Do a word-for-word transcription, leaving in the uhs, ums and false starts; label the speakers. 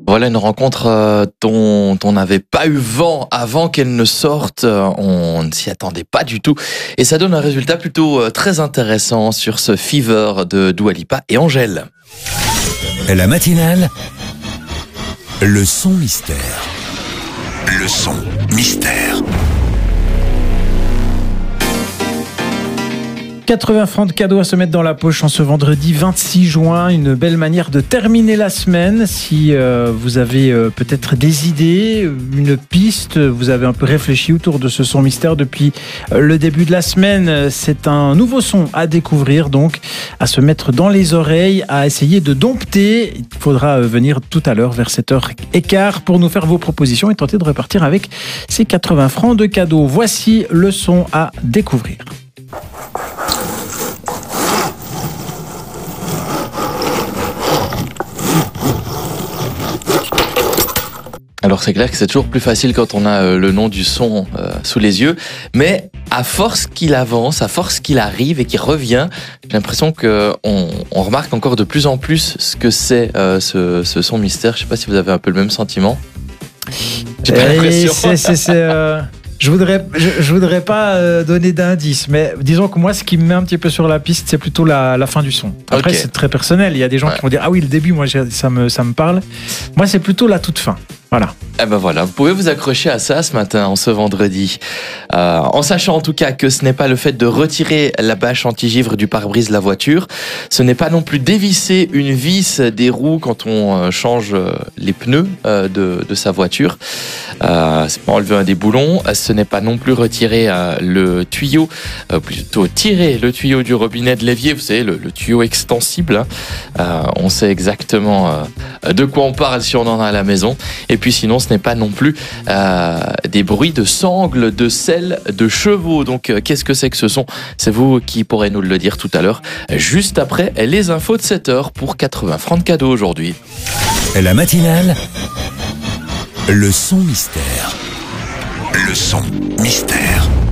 Speaker 1: Voilà une rencontre euh, dont on n'avait pas eu vent avant qu'elle ne sorte. Euh, On ne s'y attendait pas du tout. Et ça donne un résultat plutôt euh, très intéressant sur ce Fever de Dua Lipa et Angèle.
Speaker 2: La matinale, le son mystère. Le son mystère.
Speaker 3: quatre-vingts francs de cadeaux à se mettre dans la poche en ce vendredi vingt-six juin. Une belle manière de terminer la semaine. Si euh, vous avez euh, peut-être des idées, une piste, vous avez un peu réfléchi autour de ce son mystère depuis euh, le début de la semaine. C'est un nouveau son à découvrir, donc à se mettre dans les oreilles, à essayer de dompter. Il faudra euh, venir tout à l'heure vers sept heures quinze pour nous faire vos propositions et tenter de repartir avec ces quatre-vingts francs de cadeaux. Voici le son à découvrir.
Speaker 1: Alors c'est clair que c'est toujours plus facile quand on a euh, le nom du son euh, sous les yeux, mais à force qu'il avance, à force qu'il arrive et qu'il revient, j'ai l'impression qu'on on remarque encore de plus en plus ce que c'est euh, ce, ce son mystère. Je sais pas si vous avez un peu le même sentiment. J'ai pas l'impression.
Speaker 3: C'est, c'est, c'est, euh... Je voudrais, je, je voudrais pas euh, donner d'indices, mais disons que moi, ce qui me met un petit peu sur la piste, c'est plutôt la, la fin du son. Après,
Speaker 1: Okay.
Speaker 3: c'est très personnel. Il y a des gens
Speaker 1: Ouais.
Speaker 3: qui vont dire ah oui, le début, moi, j'ai- ça me, ça me parle. Moi, c'est plutôt la toute fin. Voilà.
Speaker 1: Eh ben voilà, vous pouvez vous accrocher à ça ce matin, en ce vendredi. Euh, en sachant en tout cas que ce n'est pas le fait de retirer la bâche anti-givre du pare-brise de la voiture, ce n'est pas non plus dévisser une vis des roues quand on euh, change euh, les pneus euh, de, de sa voiture. Euh, c'est pas enlever un des boulons, ce n'est pas non plus retirer euh, le tuyau, euh, plutôt tirer le tuyau du robinet de l'évier, vous savez, le, le tuyau extensible. Hein. Euh, on sait exactement euh, de quoi on parle si on en a à la maison. Et puis sinon, ce n'est pas non plus euh, des bruits de sangles, de selle, de chevaux. Donc, euh, qu'est-ce que c'est que ce son ? C'est vous qui pourrez nous le dire tout à l'heure, juste après les infos de sept heures pour quatre-vingts francs de cadeaux aujourd'hui.
Speaker 2: La matinale, le son mystère. Le son mystère.